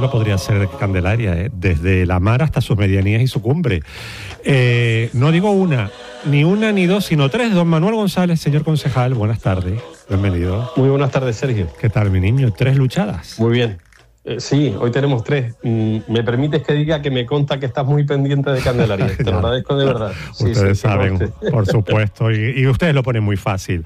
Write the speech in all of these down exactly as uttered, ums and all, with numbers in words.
lo podría hacer Candelaria, ¿eh? Desde la mar hasta sus medianías y su cumbre. Eh, no digo una, ni una ni dos, sino tres. Don Manuel González, señor concejal, buenas tardes, bienvenido. Muy buenas tardes, Sergio. ¿Qué tal, mi niño? ¿Tres luchadas? Muy bien. Eh, sí, hoy tenemos tres. Mm, ¿Me permites que diga que me consta que estás muy pendiente de Candelaria? Te lo agradezco de verdad. Sí, ustedes sí, saben, por supuesto, y, y ustedes lo ponen muy fácil.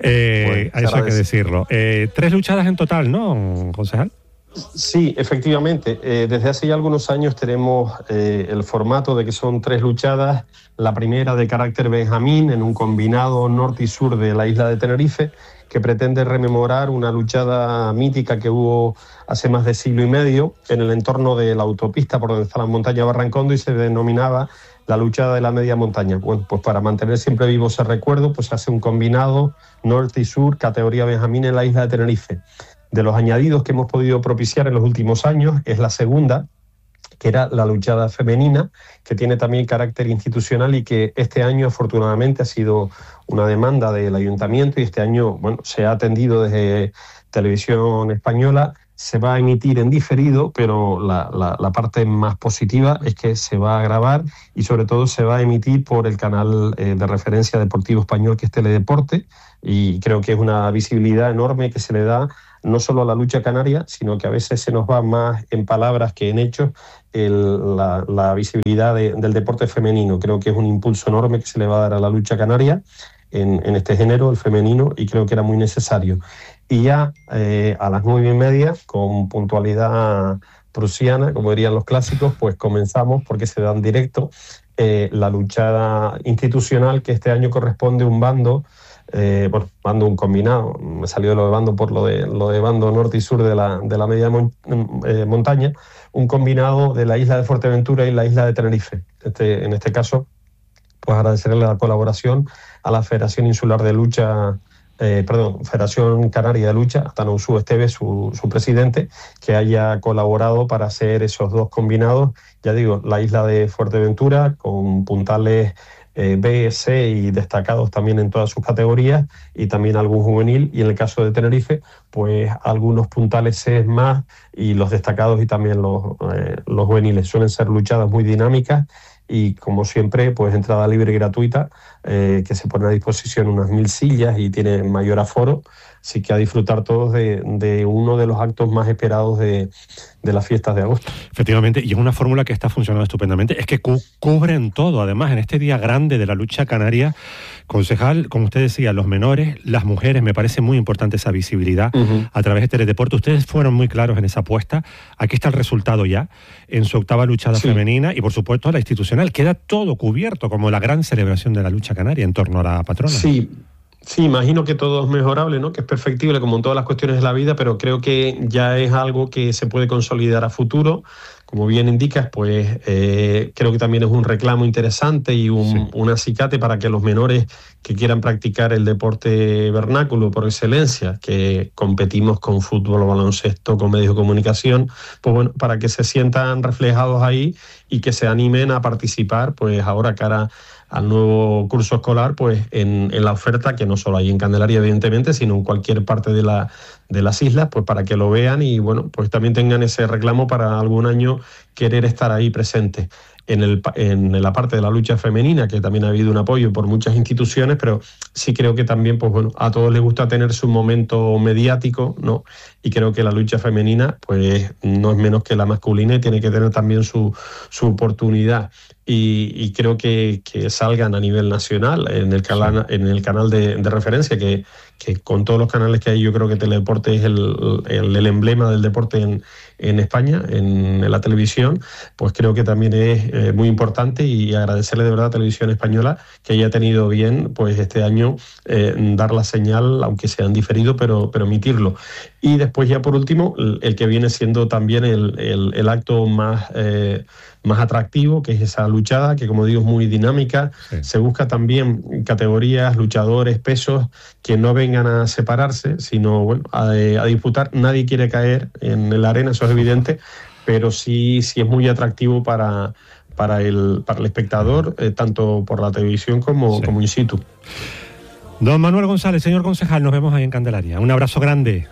Eh, bueno, eso hay que decirlo. Eh, tres luchadas en total, ¿no, concejal? Sí, efectivamente. Eh, desde hace ya algunos años tenemos eh, el formato de que son tres luchadas. La primera de carácter benjamín en un combinado norte y sur de la isla de Tenerife, que pretende rememorar una luchada mítica que hubo hace más de siglo y medio en el entorno de la autopista por donde está la montaña Barrancondo y se denominaba la luchada de la media montaña. Bueno, pues para mantener siempre vivo ese recuerdo, pues se hace un combinado norte y sur, categoría benjamín en la isla de Tenerife. De los añadidos que hemos podido propiciar en los últimos años es la segunda, que era la luchada femenina, que tiene también carácter institucional y que este año afortunadamente ha sido una demanda del ayuntamiento y este año, bueno, se ha atendido desde Televisión Española. Se va a emitir en diferido, pero la, la, la parte más positiva es que se va a grabar y sobre todo se va a emitir por el canal eh, de referencia deportivo español, que es Teledeporte, y creo que es una visibilidad enorme que se le da no solo a la lucha canaria, sino que a veces se nos va más en palabras que en hechos el, la, la visibilidad de, del deporte femenino. Creo que es un impulso enorme que se le va a dar a la lucha canaria en, en este género, el femenino, y creo que era muy necesario. Y ya eh, a las nueve y media, con puntualidad prusiana, como dirían los clásicos, pues comenzamos, porque se da en directo, eh, la luchada institucional, que este año corresponde a un bando, eh, bueno, bando un combinado, me salió lo de bando por lo de, lo de bando norte y sur de la, de la media mon, eh, montaña, un combinado de la isla de Fuerteventura y la isla de Tenerife. Este, en este caso, pues agradecerle la colaboración a la Federación Insular de Lucha, Eh, perdón, Federación Canaria de Lucha, Atanausú Esteve, su, su presidente, que haya colaborado para hacer esos dos combinados. Ya digo, la isla de Fuerteventura, con puntales eh, B, C y destacados también en todas sus categorías, y también algún juvenil, y en el caso de Tenerife, pues algunos puntales C más, y los destacados y también los, eh, los juveniles. Suelen ser luchadas muy dinámicas, y como siempre, pues entrada libre y gratuita, eh, que se pone a disposición unas mil sillas y tiene mayor aforo, así que a disfrutar todos de, de uno de los actos más esperados de, de las fiestas de agosto. Efectivamente, y es una fórmula que está funcionando estupendamente, es que cu- cubren todo, además, en este día grande de la lucha canaria. Concejal, como usted decía, los menores, las mujeres, me parece muy importante esa visibilidad uh-huh. a través de Teledeporte. Ustedes fueron muy claros en esa apuesta. Aquí está el resultado ya, en su octava luchada sí. femenina, y por supuesto la institucional. Queda todo cubierto como la gran celebración de la lucha canaria en torno a la patrona. Sí. Sí, imagino que todo es mejorable, ¿no? Que es perfectible como en todas las cuestiones de la vida, pero creo que ya es algo que se puede consolidar a futuro. Como bien indicas, pues eh, creo que también es un reclamo interesante y un, sí. un acicate para que los menores que quieran practicar el deporte vernáculo por excelencia, que competimos con fútbol, baloncesto, con medios de comunicación, pues bueno, para que se sientan reflejados ahí y que se animen a participar, pues ahora cara al nuevo curso escolar, pues en, en la oferta que no solo hay en Candelaria, evidentemente, sino en cualquier parte de, la, de las islas, pues para que lo vean y bueno, pues también tengan ese reclamo para algún año querer estar ahí presentes. En, el, en la parte de la lucha femenina, que también ha habido un apoyo por muchas instituciones, pero sí creo que también, pues bueno, a todos les gusta tener su momento mediático, ¿no? Y creo que la lucha femenina, pues no es menos que la masculina y tiene que tener también su, su oportunidad. Y, y creo que, que salgan a nivel nacional en el canal, en el canal de, de referencia, que, que con todos los canales que hay, yo creo que Teledeporte es el, el, el emblema del deporte en, en España, en, en la televisión, pues creo que también es eh, muy importante, y agradecerle de verdad a Televisión Española que haya tenido bien pues este año eh, dar la señal, aunque se han diferido, pero, pero emitirlo. Y después ya por último, el, el que viene siendo también el, el, el acto más... Eh, más atractivo, que es esa luchada, que como digo es muy dinámica. Sí. Se busca también categorías, luchadores, pesos, que no vengan a separarse, sino bueno, a, a disputar. Nadie quiere caer en la arena, eso es evidente, pero sí, sí es muy atractivo para, para, el, para el espectador, eh, tanto por la televisión como, sí. como in situ. Don Manuel González, señor concejal, nos vemos ahí en Candelaria. Un abrazo grande.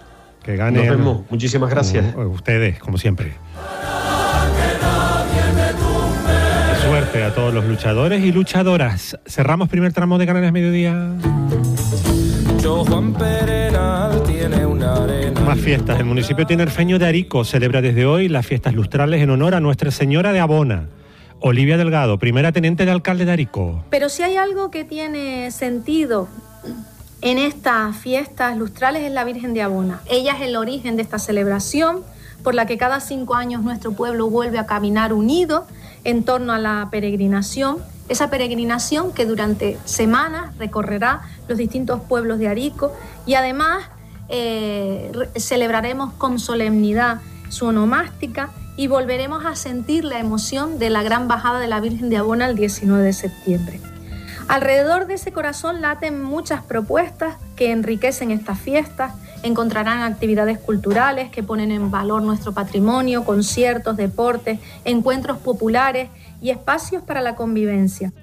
Que ganen. Nos vemos. Muchísimas gracias. Ustedes, como siempre. Suerte a todos los luchadores y luchadoras. Cerramos primer tramo de Canarias Mediodía. Juan Perenal tiene una arena. Más fiestas. El municipio tinerfeño de Arico celebra desde hoy las fiestas lustrales en honor a Nuestra Señora de Abona. Olivia Delgado, primera teniente de alcalde de Arico. Pero si hay algo que tiene sentido en estas fiestas lustrales es la Virgen de Abona. Ella es el origen de esta celebración, por la que cada cinco años nuestro pueblo vuelve a caminar unido en torno a la peregrinación. Esa peregrinación que durante semanas recorrerá los distintos pueblos de Arico y además eh, celebraremos con solemnidad su onomástica y volveremos a sentir la emoción de la gran bajada de la Virgen de Abona el diecinueve de septiembre. Alrededor de ese corazón laten muchas propuestas que enriquecen estas fiestas. Encontrarán actividades culturales que ponen en valor nuestro patrimonio, conciertos, deportes, encuentros populares y espacios para la convivencia.